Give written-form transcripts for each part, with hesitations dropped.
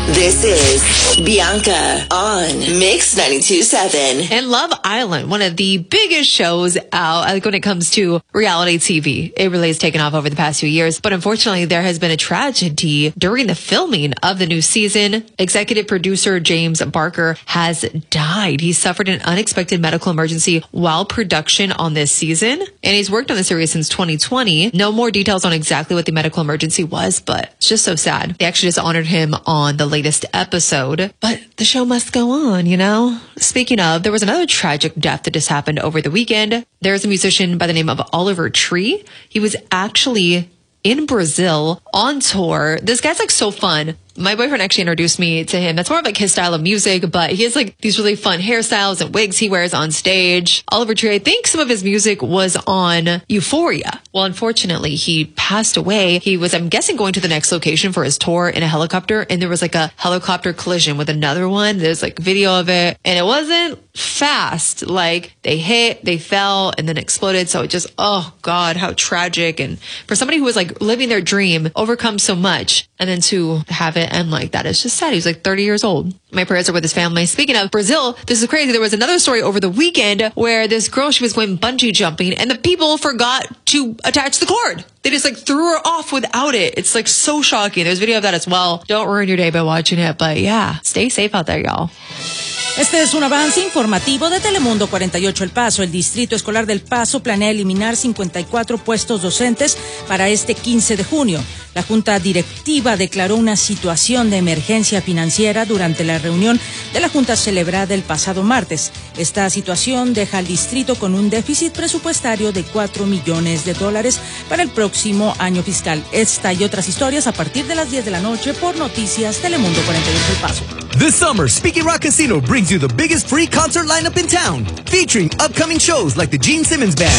This is Bianca on Mix 92.7. And Love Island, one of the biggest shows out when it comes to reality TV. It really has taken off over the past few years. But unfortunately, there has been a tragedy during the filming of the new season. Executive producer James Barker has died. He suffered an unexpected medical emergency while production on this season. And he's worked on the series since 2020. No more details on exactly what the medical emergency was, but it's just so sad. They actually just honored him on the latest episode. But the show must go on, you know? Speaking of, there was another tragic death that just happened over the weekend. There's a musician by the name of Oliver Tree. He was actually in Brazil on tour. This guy's like so fun. My boyfriend actually introduced me to him. That's more of like his style of music, but he has like these really fun hairstyles and wigs he wears on stage. Oliver Tree, I think some of his music was on Euphoria. Well, unfortunately, he passed away. He was, I'm guessing, going to the next location for his tour in a helicopter, and there was like a helicopter collision with another one. There's like video of it, and it wasn't fast. Like they hit, they fell, and then exploded. So it just, oh God, how tragic. And for somebody who was like living their dream, overcome so much, and then to have it end like that, it's just sad. He was like 30 years old. My prayers are with his family. Speaking of Brazil, this is crazy. There was another story over the weekend where this girl, she was going bungee jumping, and the people forgot to attach the cord. They just like threw her off without it. It's like so shocking. There's video of that as well. Don't ruin your day by watching it, but yeah, stay safe out there, y'all. Este es un avance informativo de Telemundo 48 El Paso. El Distrito Escolar del Paso planea eliminar 54 puestos docentes para este 15 de junio. La Junta Directiva declaró una situación de emergencia financiera durante la reunión de la Junta celebrada el pasado martes. Esta situación deja al distrito con un déficit presupuestario de $4 millones para el próximo año fiscal. Esta y otras historias a partir de las 10 de la noche por Noticias Telemundo 48 El Paso. This summer, Speaking Rock Casino brings you the biggest free concert lineup in town, featuring upcoming shows like the Gene Simmons Band,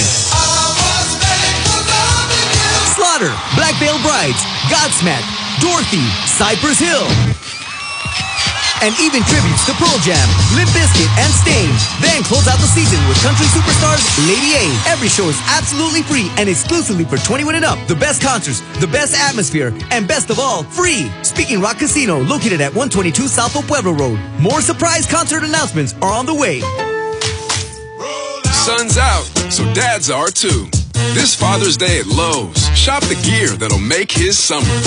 Slaughter, Black Veil Brides, Godsmack, Dorothy, Cypress Hill, and even tributes to Pearl Jam, Limp Bizkit, and Stain. Then close out the season with country superstars Lady A. Every show is absolutely free and exclusively for 21 and up. The best concerts, the best atmosphere, and best of all, free. Speaking Rock Casino, located at 122 South of Pueblo Road. More surprise concert announcements are on the way. Sun's out, so dads are too. This Father's Day at Lowe's, shop the gear that'll make his summer.